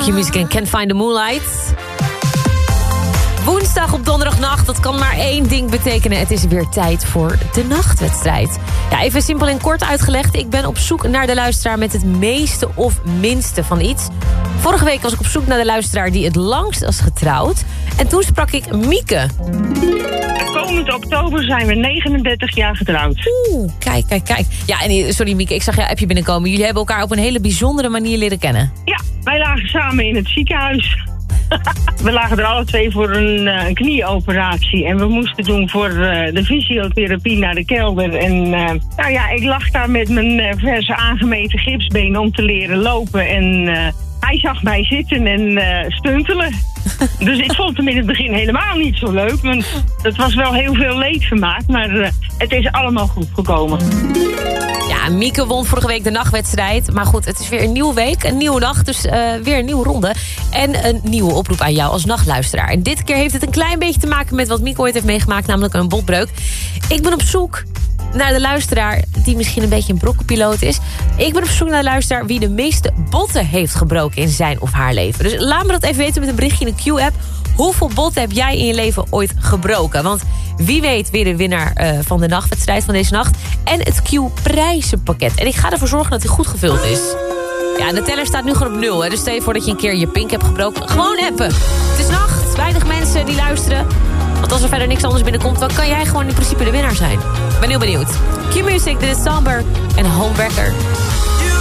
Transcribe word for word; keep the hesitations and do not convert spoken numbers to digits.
Q-Music en Can't Find the Moonlight. Woensdag op donderdagnacht, dat kan maar één ding betekenen. Het is weer tijd voor de nachtwedstrijd. Ja, even simpel en kort uitgelegd. Ik ben op zoek naar de luisteraar met het meeste of minste van iets. Vorige week was ik op zoek naar de luisteraar die het langst was getrouwd. En toen sprak ik Mieke. Komend oktober zijn we negenendertig jaar getrouwd. Oeh, kijk, kijk, kijk. Ja, en sorry Mieke, ik zag jouw appje binnenkomen. Jullie hebben elkaar op een hele bijzondere manier leren kennen. Ja, wij lagen samen in het ziekenhuis. We lagen er alle twee voor een, uh, een knieoperatie. En we moesten toen voor uh, de fysiotherapie naar de kelder. En uh, nou ja, ik lag daar met mijn uh, verse aangemeten gipsbeen om te leren lopen. En uh, hij zag mij zitten en uh, stuntelen. Dus ik vond hem in het begin helemaal niet zo leuk. Want het was wel heel veel leedvermaak. Maar uh, het is allemaal goed gekomen. Ja, Mieke won vorige week de nachtwedstrijd. Maar goed, het is weer een nieuwe week, een nieuwe nacht. Dus uh, weer een nieuwe ronde. En een nieuwe oproep aan jou als nachtluisteraar. En dit keer heeft het een klein beetje te maken met wat Mieke ooit heeft meegemaakt. Namelijk een botbreuk. Ik ben op zoek naar de luisteraar die misschien een beetje een brokkenpiloot is. Ik ben op zoek naar de luisteraar wie de meeste botten heeft gebroken in zijn of haar leven. Dus laat me dat even weten met een berichtje in de Q-app. Hoeveel botten heb jij in je leven ooit gebroken? Want wie weet weer de winnaar uh, van de nachtwedstrijd van deze nacht. En het Q-prijzenpakket. En ik ga ervoor zorgen dat hij goed gevuld is. Ja, de teller staat nu gewoon op nul. Hè? Dus stel je voor dat je een keer je pink hebt gebroken. Gewoon appen. Het is nacht. Weinig mensen die luisteren. Want als er verder niks anders binnenkomt, dan kan jij gewoon in principe de winnaar zijn. Ik ben heel benieuwd. Q-Music, dit is Samber en Homewrecker.